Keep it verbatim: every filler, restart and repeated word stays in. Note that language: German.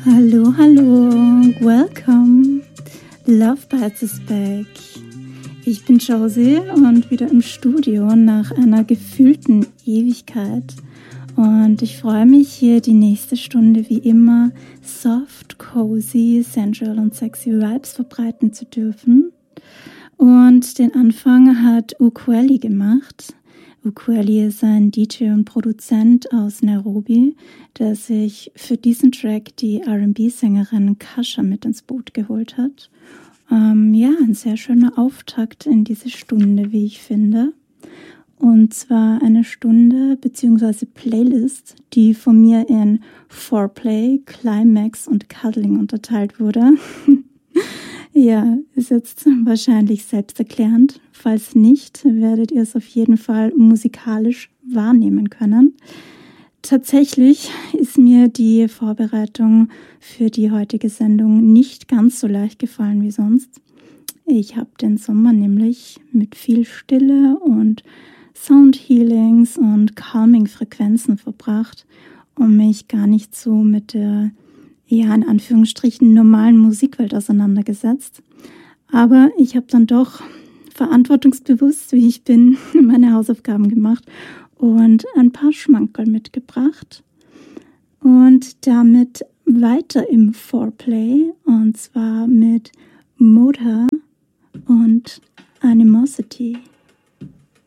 Hallo, hallo, welcome. Love Bites is back. Ich bin Josie und wieder im Studio nach einer gefühlten Ewigkeit. Und ich freue mich, hier die nächste Stunde wie immer soft, cozy, sensual und sexy Vibes verbreiten zu dürfen. Und den Anfang hat Ukweli gemacht. Ukweli ist ein D J und Produzent aus Nairobi, der sich für diesen Track die R and B-Sängerin Kasha mit ins Boot geholt hat. Ähm, ja, ein sehr schöner Auftakt in diese Stunde, wie ich finde. Und zwar eine Stunde bzw. Playlist, die von mir in Foreplay, Climax und Cuddling unterteilt wurde. Ja, ist jetzt wahrscheinlich selbsterklärend. Falls nicht, werdet ihr es auf jeden Fall musikalisch wahrnehmen können. Tatsächlich ist mir die Vorbereitung für die heutige Sendung nicht ganz so leicht gefallen wie sonst. Ich habe den Sommer nämlich mit viel Stille und Soundhealings und Calming-Frequenzen verbracht und mich gar nicht so mit der, ja, in Anführungsstrichen normalen Musikwelt auseinandergesetzt. Aber ich habe dann doch verantwortungsbewusst, wie ich bin, meine Hausaufgaben gemacht und ein paar Schmankerl mitgebracht. Und damit weiter im Foreplay, und zwar mit Moda und Animosity.